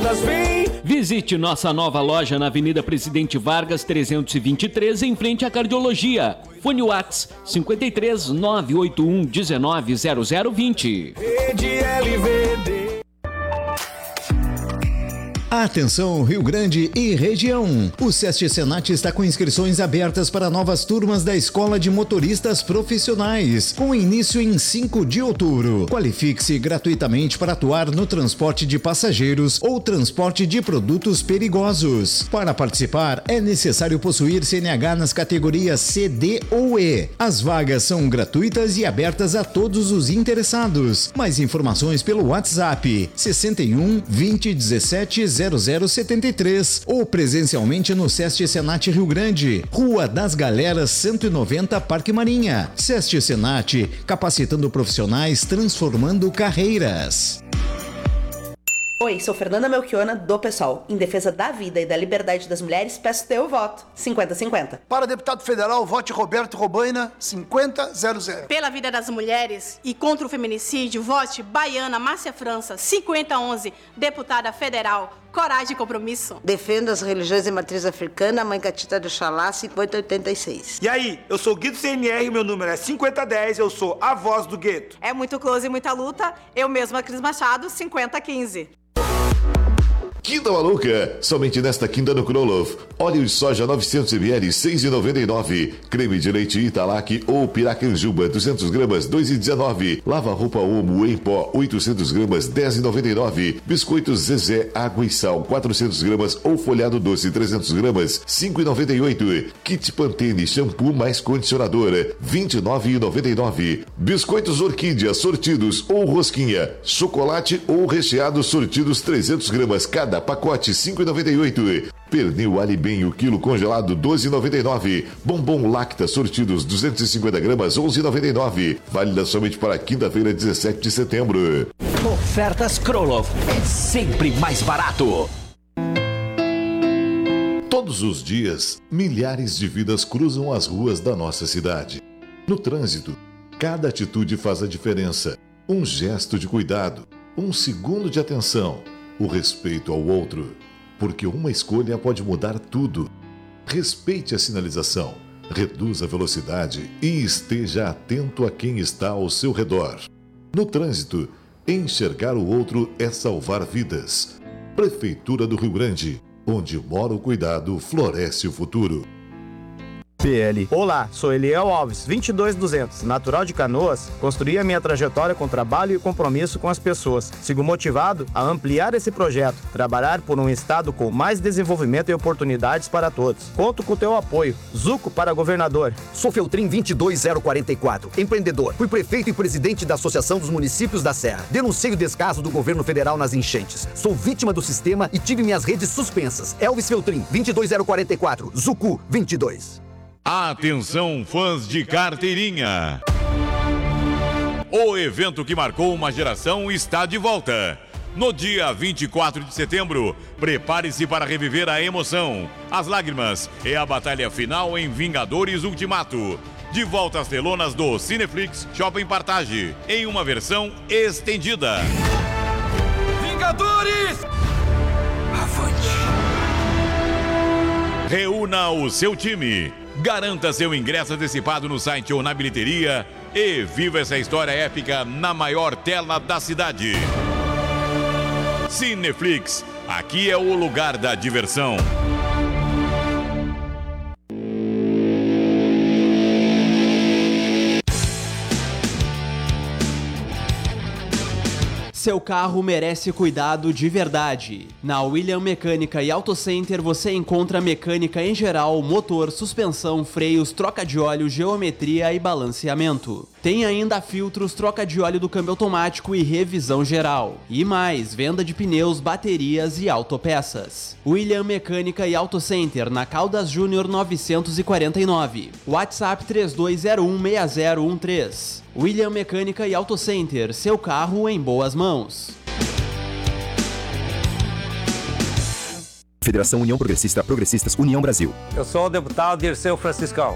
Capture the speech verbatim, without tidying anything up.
usadas, vem! Visite nossa nova loja na Avenida Presidente Vargas trezentos e vinte e três, em frente à Cardiologia. Fone Whats cinco três nove oito um um nove zero zero dois zero. Rede L V D. Atenção Rio Grande e região. O SESC Senat está com inscrições abertas para novas turmas da Escola de Motoristas Profissionais, com início em cinco de outubro. Qualifique-se gratuitamente para atuar no transporte de passageiros ou transporte de produtos perigosos. Para participar, é necessário possuir C N H nas categorias C, D ou E. As vagas são gratuitas e abertas a todos os interessados. Mais informações pelo WhatsApp sessenta e um, vinte, dezessete, zero zero setenta e três ou presencialmente no SESC Senat Rio Grande, Rua das Galeras cento e noventa, Parque Marinha. SESC Senat, capacitando profissionais, transformando carreiras. Oi, sou Fernanda Melchiona, do PSOL. Em defesa da vida e da liberdade das mulheres, peço teu voto. cinquenta a cinquenta. Para deputado federal, vote Roberto Robaina, cinquenta a zero zero. Pela vida das mulheres e contra o feminicídio, vote Baiana Márcia França, cinquenta a onze, deputada federal. Coragem e compromisso. Defendo as religiões de matriz africana, Mãe Catita do Xalá, cinquenta a oitenta e seis. E aí, eu sou Guido C N R, meu número é cinquenta a dez, eu sou a voz do gueto. É muito close e muita luta, eu mesma, Cris Machado, cinquenta a quinze. Quinta maluca, somente nesta quinta no Krolov. Óleo de soja novecentos mililitros, seis reais e noventa e nove centavos. Creme de leite Italac ou Piracanjuba, duzentas gramas, dois reais e dezenove centavos. Lava roupa Omo em pó, oitocentas gramas, dez reais e noventa e nove centavos. Biscoitos Zezé, água e sal, quatrocentas gramas ou folhado doce, trezentas gramas, cinco reais e noventa e oito centavos. Kit Pantene, shampoo mais condicionador, vinte e nove reais e noventa e nove centavos. Biscoitos Orquídea, sortidos ou rosquinha, chocolate ou recheado, sortidos, trezentas gramas cada. Pacote cinco reais e noventa e oito centavos. Pernil Alibem, o quilo congelado doze reais e noventa e nove centavos. Bombom Lacta sortidos duzentas e cinquenta gramas onze reais e noventa e nove centavos. Válida somente para quinta-feira, dezessete de setembro. Ofertas Krolov é sempre mais barato. Todos os dias, milhares de vidas cruzam as ruas da nossa cidade. No trânsito, cada atitude faz a diferença. Um gesto de cuidado, um segundo de atenção, o respeito ao outro, porque uma escolha pode mudar tudo. Respeite a sinalização, reduza a velocidade e esteja atento a quem está ao seu redor. No trânsito, enxergar o outro é salvar vidas. Prefeitura do Rio Grande, onde mora o cuidado, floresce o futuro. P L. Olá, sou Eliel Alves, vinte e dois duzentos, natural de Canoas. Construí a minha trajetória com trabalho e compromisso com as pessoas. Sigo motivado a ampliar esse projeto, trabalhar por um estado com mais desenvolvimento e oportunidades para todos. Conto com o teu apoio. Zuco para governador. Sou Feltrin vinte e dois zero quarenta e quatro, empreendedor. Fui prefeito e presidente da Associação dos Municípios da Serra. Denunciei o descaso do governo federal nas enchentes. Sou vítima do sistema e tive minhas redes suspensas. Elvis Feltrin, vinte e dois zero quarenta e quatro, Zucu vinte e dois. Atenção, fãs de carteirinha! O evento que marcou uma geração está de volta. No dia vinte e quatro de setembro, prepare-se para reviver a emoção, as lágrimas e a batalha final em Vingadores Ultimato. De volta às telonas do Cineflix Shopping Partage, em uma versão estendida. Vingadores! Avante! Reúna o seu time. Garanta seu ingresso antecipado no site ou na bilheteria e viva essa história épica na maior tela da cidade. Cineflix, aqui é o lugar da diversão. Seu carro merece cuidado de verdade. Na William Mecânica e Auto Center você encontra mecânica em geral, motor, suspensão, freios, troca de óleo, geometria e balanceamento. Tem ainda filtros, troca de óleo do câmbio automático e revisão geral. E mais, venda de pneus, baterias e autopeças. William Mecânica e Auto Center, na Caldas Júnior novecentos e quarenta e nove. WhatsApp três dois zero um seis zero um três. William Mecânica e Auto Center, seu carro em boas mãos. Federação União Progressista, Progressistas União Brasil. Eu sou o deputado Dirceu Franciscão.